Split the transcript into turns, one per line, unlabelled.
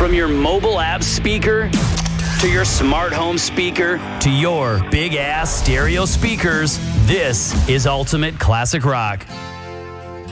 From your mobile app speaker to your smart home speaker to your big-ass stereo speakers, this is Ultimate Classic Rock.